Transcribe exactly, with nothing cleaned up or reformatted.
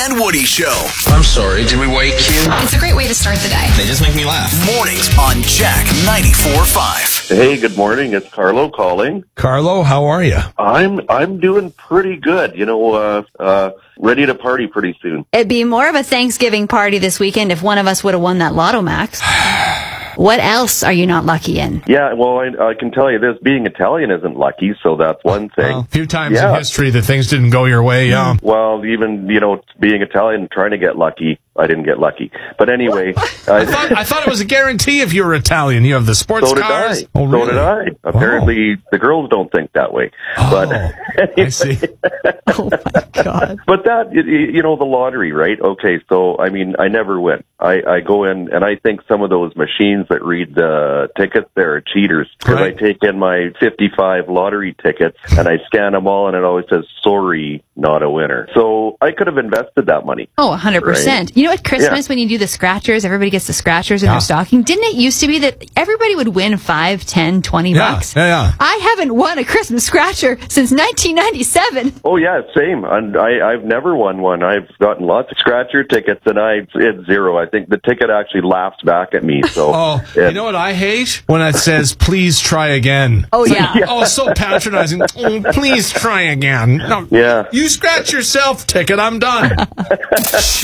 and Woody Show. I'm sorry, did we wake you? It's a great way to start the day. They just make me laugh. Mornings on Jack ninety-four point five. Hey, good morning. It's Carlo calling. Carlo, how are you? I'm I'm doing pretty good. You know, uh, uh, ready to party pretty soon. It'd be more of a Thanksgiving party this weekend if one of us would have won that Lotto Max. What else are you not lucky in? Yeah, well, I, I can tell you this: being Italian isn't lucky, so that's one thing. Well, a few times Yeah. in history that things didn't go your way. Yeah. Well, even you know, being Italian, trying to get lucky, I didn't get lucky. But anyway, I thought I thought it was a guarantee if you were Italian. You have the sports so did cars. I. Oh, So really? did I. Apparently, the girls don't think that way. Oh, But I see. Oh my God. But that, you- you know, the lottery, right? Okay, so, I mean, I never win. I, I go in, and I think some of those machines that read the tickets, they're cheaters. Because Right. I take in my fifty-five lottery tickets, and I scan them all, and it always says, sorry, not a winner. So I could have invested that money. Oh, one hundred percent. Right. You know, at Christmas, Yeah. when you do the scratchers, everybody gets the scratchers in Yeah. their stocking. Didn't it used to be that everybody would win five, ten, twenty Yeah, bucks? yeah, yeah. I haven't won a Christmas scratcher since nineteen ninety-seven. Oh, yeah, same. And I, I've never won one. I've gotten lots of scratcher tickets, and I it's zero. I think the ticket actually laughs back at me. So, Oh, it- you know what I hate? When it says, please try again. Oh, yeah. Oh, so patronizing. Oh, please try again. No, Yeah. You scratch yourself, ticket. I'm done.